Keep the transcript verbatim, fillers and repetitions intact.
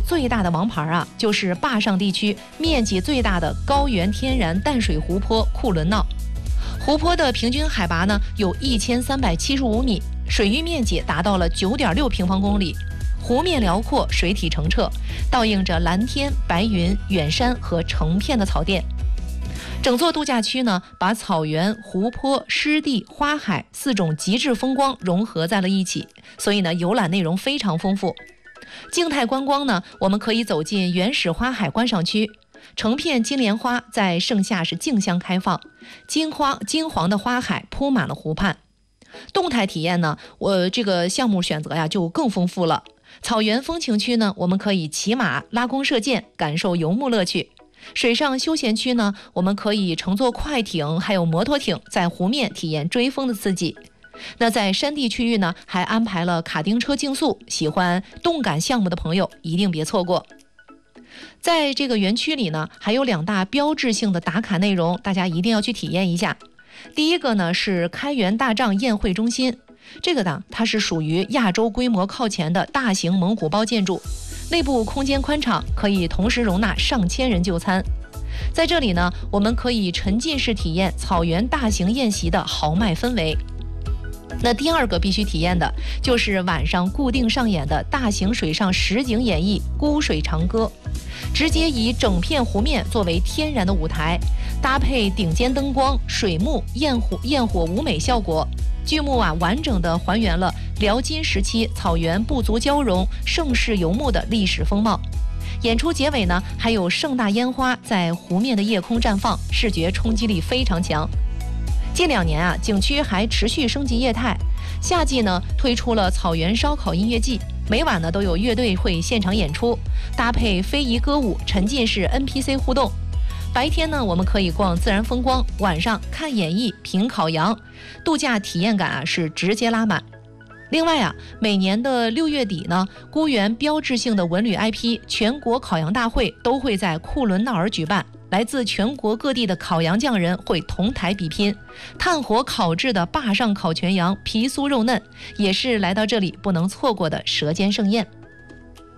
最大的王牌啊，就是坝上地区面积最大的高原天然淡水湖泊库伦闹。湖泊的平均海拔呢有一千三百七十五米，水域面积达到了九点六平方公里，湖面辽阔，水体澄澈，倒映着蓝天、白云、远山和成片的草甸。整座度假区呢，把草原、湖泊、湿地、花海四种极致风光融合在了一起，所以呢，游览内容非常丰富。静态观光呢，我们可以走进原始花海观赏区，成片金莲花在盛夏是竞相开放，金花金黄的花海铺满了湖畔。动态体验呢，我这个项目选择呀就更丰富了。草原风情区呢，我们可以骑马、拉弓射箭，感受游牧乐趣。水上休闲区呢，我们可以乘坐快艇还有摩托艇在湖面体验追风的刺激。那在山地区域呢，还安排了卡丁车竞速，喜欢动感项目的朋友一定别错过。在这个园区里呢，还有两大标志性的打卡内容，大家一定要去体验一下。第一个呢是开元大帐宴会中心，这个呢它是属于亚洲规模靠前的大型蒙古包建筑，内部空间宽敞，可以同时容纳上千人就餐。在这里呢，我们可以沉浸式体验草原大型宴席的豪迈氛围。那第二个必须体验的就是晚上固定上演的大型水上实景演绎《孤水长歌》，直接以整片湖面作为天然的舞台，搭配顶尖灯光、水幕、焰火、焰火舞美效果，剧目啊完整的还原了辽金时期草原部族交融、盛世游牧的历史风貌。演出结尾呢，还有盛大烟花在湖面的夜空绽放，视觉冲击力非常强。近两年啊，景区还持续升级业态，夏季呢推出了草原烧烤音乐季，每晚呢都有乐队会现场演出，搭配非遗歌舞、沉浸式 N P C 互动。白天呢我们可以逛自然风光，晚上看演艺、品烤羊，度假体验感啊是直接拉满。另外啊，每年的六月底呢，孤园标志性的文旅 I P 全国烤羊大会都会在库伦闹尔举办，来自全国各地的烤羊匠人会同台比拼，炭火烤制的坝上烤全羊皮酥肉嫩，也是来到这里不能错过的舌尖盛宴。